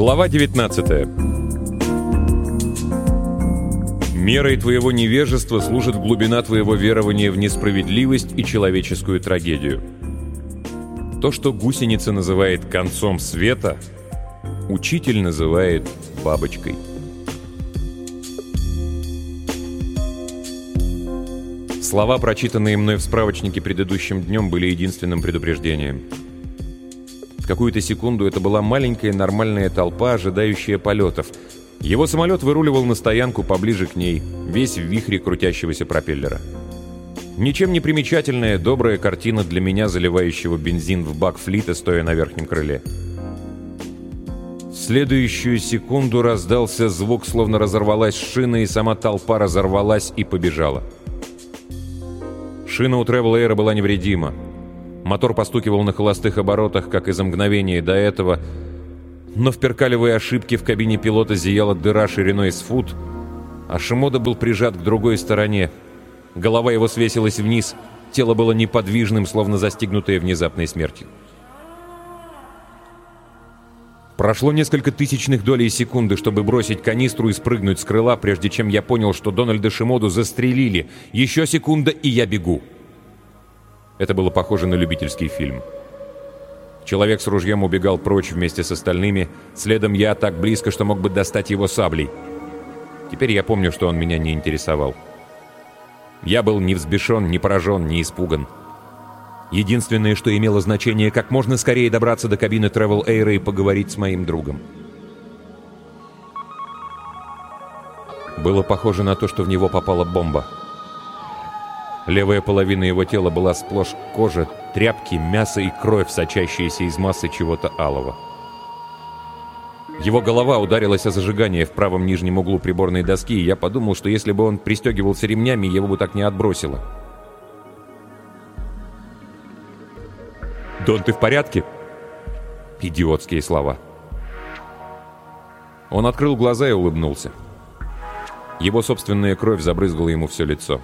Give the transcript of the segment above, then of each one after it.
Глава 19. Мерой твоего невежества служит глубина твоего верования в несправедливость и человеческую трагедию. То, что гусеница называет концом света, учитель называет бабочкой. Слова, прочитанные мной в справочнике предыдущим днем, были единственным предупреждением. В какую-то секунду это была маленькая нормальная толпа, ожидающая полетов. Его самолет выруливал на стоянку поближе к ней, весь в вихре крутящегося пропеллера. Ничем не примечательная, добрая картина для меня, заливающего бензин в бак флита, стоя на верхнем крыле. В следующую секунду раздался звук, словно разорвалась шина, и сама толпа разорвалась и побежала. Шина у Travel Air была невредима. Мотор постукивал на холостых оборотах, как и за мгновение до этого, но в перкалевой ошибке в кабине пилота зияла дыра шириной с фут, а Шимода был прижат к другой стороне. Голова его свесилась вниз, тело было неподвижным, словно застигнутое внезапной смертью. Прошло несколько тысячных долей секунды, чтобы бросить канистру и спрыгнуть с крыла, прежде чем я понял, что Дональда Шимоду застрелили. Еще секунда, и я бегу. Это было похоже на любительский фильм. Человек с ружьем убегал прочь вместе с остальными, следом я так близко, что мог бы достать его саблей. Теперь я помню, что он меня не интересовал. Я был не взбешен, не поражен, не испуган. Единственное, что имело значение, как можно скорее добраться до кабины Travel Air и поговорить с моим другом. Было похоже на то, что в него попала бомба. Левая половина его тела была сплошь кожа, тряпки, мясо и кровь, сочащиеся из массы чего-то алого. Его голова ударилась о зажигание в правом нижнем углу приборной доски, и я подумал, что если бы он пристегивался ремнями, его бы так не отбросило. «Дон, ты в порядке?» Идиотские слова. Он открыл глаза и улыбнулся. Его собственная кровь забрызгала ему все лицо.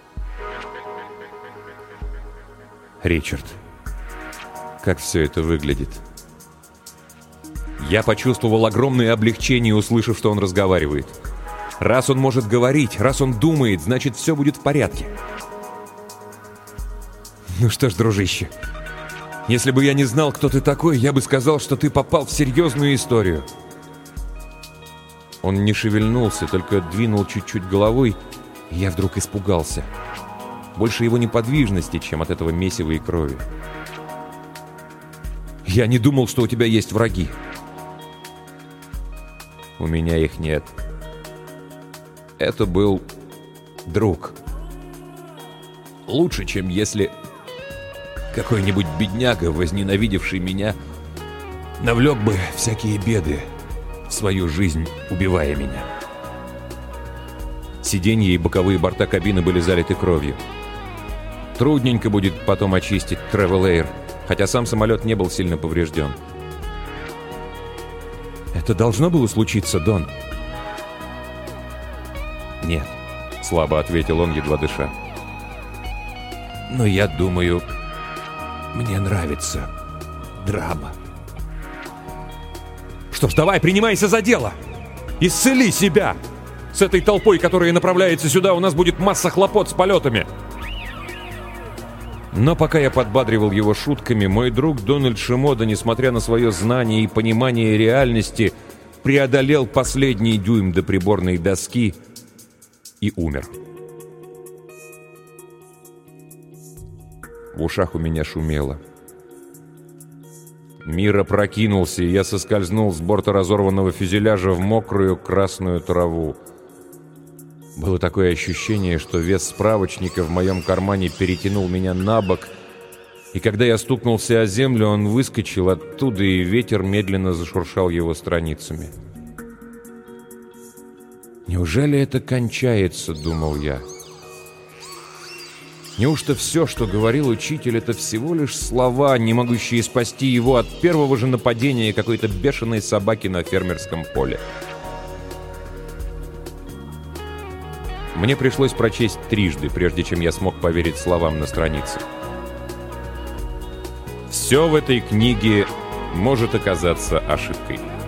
«Ричард, как все это выглядит?» Я почувствовал огромное облегчение, услышав, что он разговаривает. Раз он может говорить, раз он думает, значит, все будет в порядке. «Ну что ж, дружище, если бы я не знал, кто ты такой, я бы сказал, что ты попал в серьезную историю». Он не шевельнулся, только двинул чуть-чуть головой, и я вдруг испугался. Больше его неподвижности, чем от этого месива и крови. «Я не думал, что у тебя есть враги». «У меня их нет». Это был друг. Лучше, чем если какой-нибудь бедняга, возненавидевший меня, навлек бы всякие беды в свою жизнь, убивая меня. Сиденья и боковые борта кабины были залиты кровью. Трудненько будет потом очистить Travel Air, хотя сам самолет не был сильно поврежден. «Это должно было случиться, Дон?» «Нет», — слабо ответил он, едва дыша. «Но я думаю, мне нравится драма». «Что ж, давай, принимайся за дело! Исцели себя! С этой толпой, которая направляется сюда, у нас будет масса хлопот с полетами!» Но пока я подбадривал его шутками, мой друг Дональд Шимода, несмотря на свое знание и понимание реальности, преодолел последний дюйм до приборной доски и умер. В ушах у меня шумело. Мир опрокинулся, и я соскользнул с борта разорванного фюзеляжа в мокрую красную траву. Было такое ощущение, что вес справочника в моем кармане перетянул меня на бок, и когда я стукнулся о землю, он выскочил оттуда, и ветер медленно зашуршал его страницами. «Неужели это кончается?» — думал я. «Неужто все, что говорил учитель, это всего лишь слова, не могущие спасти его от первого же нападения какой-то бешеной собаки на фермерском поле?» Мне пришлось прочесть трижды, прежде чем я смог поверить словам на странице. Все в этой книге может оказаться ошибкой.